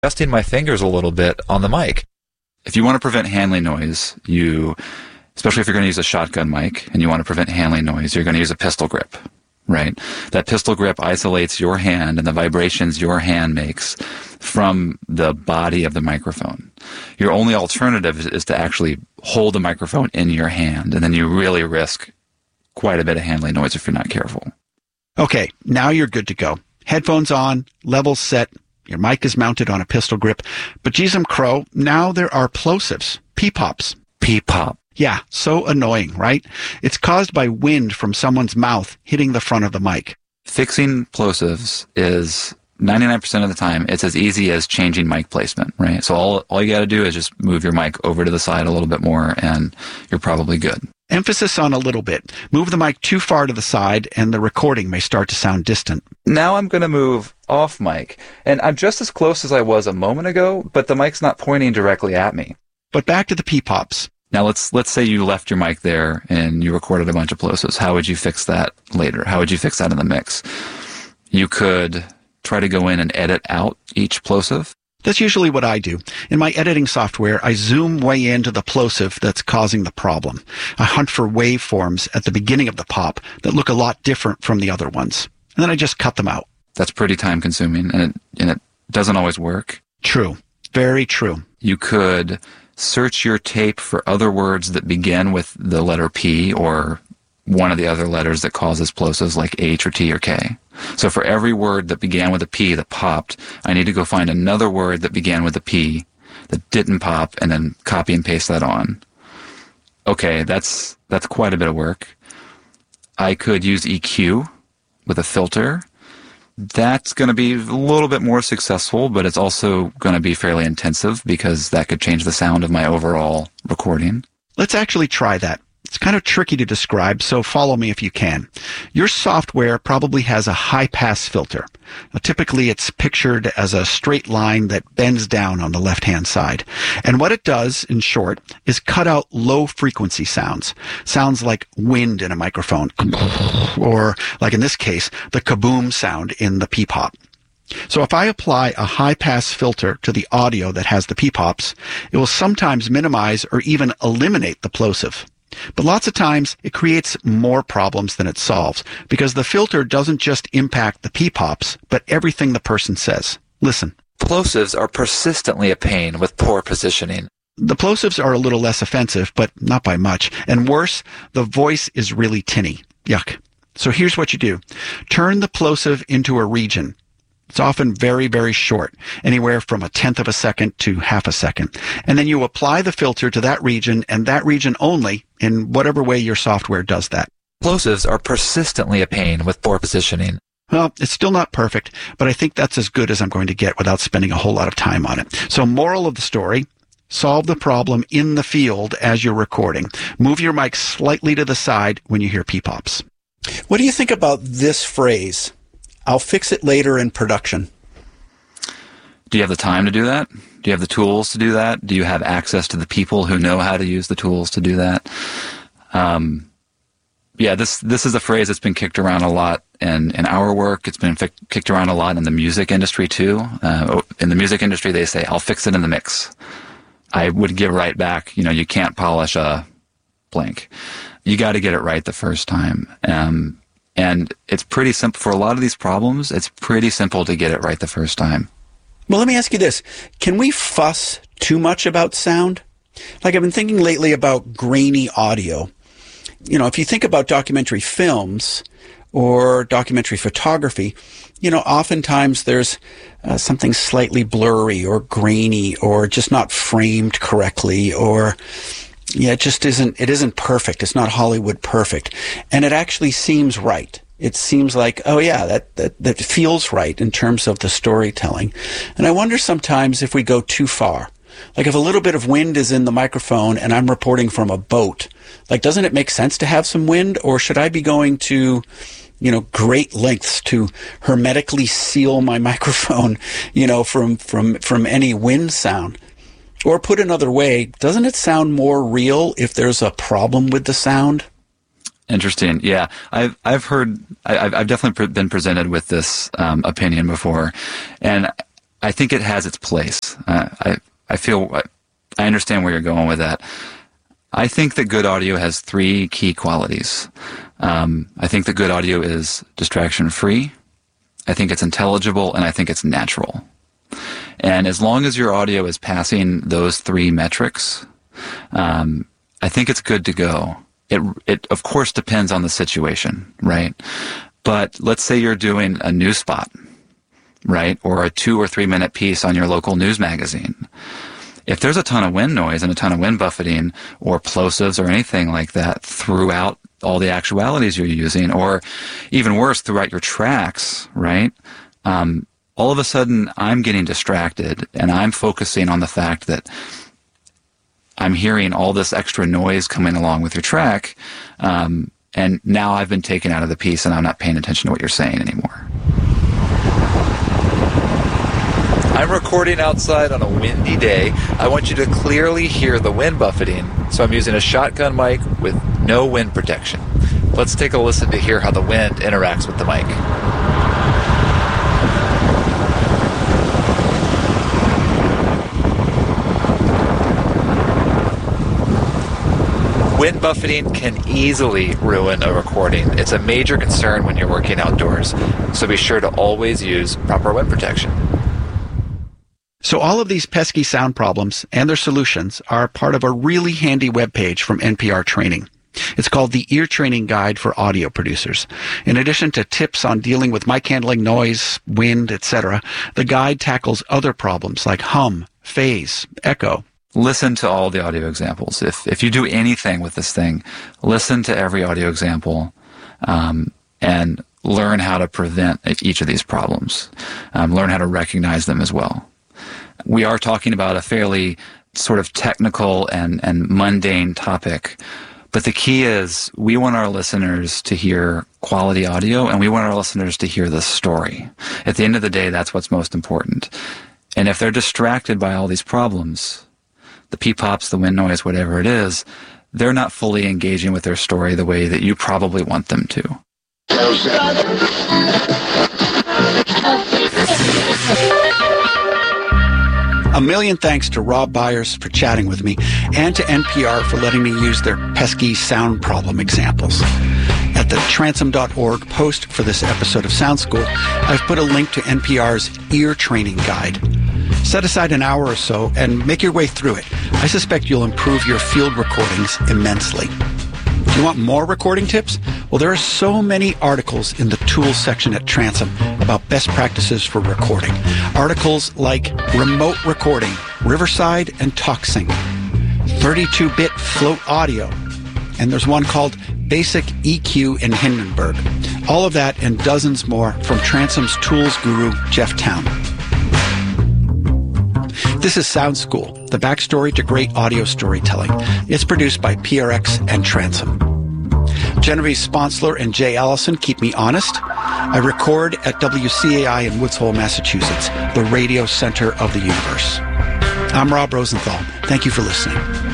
adjusting my fingers a little bit on the mic. If you want to prevent handling noise, especially if you're going to use a shotgun mic and you want to prevent handling noise, you're going to use a pistol grip, right? That pistol grip isolates your hand and the vibrations your hand makes from the body of the microphone. Your only alternative is to actually hold the microphone in your hand, and then you really risk quite a bit of handling noise if you're not careful. Okay, now you're good to go. Headphones on, levels set, your mic is mounted on a pistol grip. But geez, crow, now there are plosives, P-pops. P-pop. Yeah, so annoying, right? It's caused by wind from someone's mouth hitting the front of the mic. Fixing plosives is 99% of the time, it's as easy as changing mic placement, right? So all you got to do is just move your mic over to the side a little bit more, and you're probably good. Emphasis on a little bit. Move the mic too far to the side, and the recording may start to sound distant. Now I'm going to move off mic, and I'm just as close as I was a moment ago, but the mic's not pointing directly at me. But back to the P-pops. Now let's say you left your mic there and you recorded a bunch of plosives. How would you fix that later? How would you fix that in the mix? You could try to go in and edit out each plosive. That's usually what I do. In my editing software, I zoom way into the plosive that's causing the problem. I hunt for waveforms at the beginning of the pop that look a lot different from the other ones. And then I just cut them out. That's pretty time consuming, and it doesn't always work. True. Very true. You could search your tape for other words that begin with the letter P or one of the other letters that causes plosives like H or T or K. So for every word that began with a P that popped, I need to go find another word that began with a P that didn't pop and then copy and paste that on. Okay, that's quite a bit of work. I could use EQ with a filter. That's going to be a little bit more successful, but it's also going to be fairly intensive because that could change the sound of my overall recording. Let's actually try that. It's kind of tricky to describe, so follow me if you can. Your software probably has a high-pass filter. Now, typically, it's pictured as a straight line that bends down on the left-hand side. And what it does, in short, is cut out low-frequency sounds. Sounds like wind in a microphone, or, like in this case, the kaboom sound in the P-pop. So if I apply a high-pass filter to the audio that has the P-pops, it will sometimes minimize or even eliminate the plosive. But lots of times, it creates more problems than it solves, because the filter doesn't just impact the P-pops, but everything the person says. Listen. Plosives are persistently a pain with poor positioning. The plosives are a little less offensive, but not by much. And worse, the voice is really tinny. Yuck. So here's what you do. Turn the plosive into a region. It's often very, very short, anywhere from 1/10 of a second to 1/2 a second. And then you apply the filter to that region and that region only in whatever way your software does that. Plosives are persistently a pain with poor positioning. Well, it's still not perfect, but I think that's as good as I'm going to get without spending a whole lot of time on it. So moral of the story, solve the problem in the field as you're recording. Move your mic slightly to the side when you hear P-pops. What do you think about this phrase? I'll fix it later in production. Do you have the time to do that? Do you have the tools to do that? Do you have access to the people who know how to use the tools to do that? This is a phrase that's been kicked around a lot in our work. It's been kicked around a lot in the music industry too. In the music industry, they say, I'll fix it in the mix. I would give right back, you can't polish a blank. You got to get it right the first time. And it's pretty simple. For a lot of these problems, it's pretty simple to get it right the first time. Well, let me ask you this. Can we fuss too much about sound? Like, I've been thinking lately about grainy audio. If you think about documentary films or documentary photography, oftentimes there's something slightly blurry or grainy or just not framed correctly, or it isn't perfect. It's not Hollywood perfect. And it actually seems right. It seems like, that feels right in terms of the storytelling. And I wonder sometimes if we go too far. Like, if a little bit of wind is in the microphone and I'm reporting from a boat, doesn't it make sense to have some wind? Or should I be going to, great lengths to hermetically seal my microphone, from any wind sound? Or put another way, doesn't it sound more real if there's a problem with the sound? Interesting. Yeah, I've definitely been presented with this opinion before, and I think it has its place. I understand where you're going with that. I think that good audio has 3 key qualities. I think that good audio is distraction-free. I think it's intelligible, and I think it's natural. And as long as your audio is passing those 3 metrics, I think it's good to go. It of course depends on the situation, right? But let's say you're doing a news spot, right? Or a 2 or 3 minute piece on your local news magazine. If there's a ton of wind noise and a ton of wind buffeting or plosives or anything like that throughout all the actualities you're using, or even worse, throughout your tracks, right? All of a sudden I'm getting distracted and I'm focusing on the fact that I'm hearing all this extra noise coming along with your track, and now I've been taken out of the piece and I'm not paying attention to what you're saying anymore. I'm recording outside on a windy day. I want you to clearly hear the wind buffeting, so I'm using a shotgun mic with no wind protection. Let's take a listen to hear how the wind interacts with the mic. Wind buffeting can easily ruin a recording. It's a major concern when you're working outdoors, so be sure to always use proper wind protection. So all of these pesky sound problems and their solutions are part of a really handy webpage from NPR Training. It's called the Ear Training Guide for Audio Producers. In addition to tips on dealing with mic handling, noise, wind, etc., the guide tackles other problems like hum, phase, echo. Listen to all the audio examples. If you do anything with this thing, listen to every audio example and learn how to prevent each of these problems. Learn how to recognize them as well. We are talking about a fairly sort of technical and mundane topic, but the key is we want our listeners to hear quality audio, and we want our listeners to hear the story. At the end of the day, that's what's most important. And if they're distracted by all these problems, the pee-pops, the wind noise, whatever it is, they're not fully engaging with their story the way that you probably want them to. A million thanks to Rob Byers for chatting with me, and to NPR for letting me use their pesky sound problem examples. At the transom.org post for this episode of Sound School, I've put a link to NPR's Ear Training Guide. Set aside an hour or so and make your way through it. I suspect you'll improve your field recordings immensely. Do you want more recording tips? Well, there are so many articles in the tools section at Transom about best practices for recording. Articles like remote recording, Riverside and TalkSync, 32-bit float audio, and there's one called Basic EQ in Hindenburg. All of that and dozens more from Transom's tools guru, Jeff Town. This is Sound School, the backstory to great audio storytelling. It's produced by PRX and Transom. Genevieve Sponsler and Jay Allison keep me honest. I record at WCAI in Woods Hole, Massachusetts, the radio center of the universe. I'm Rob Rosenthal. Thank you for listening.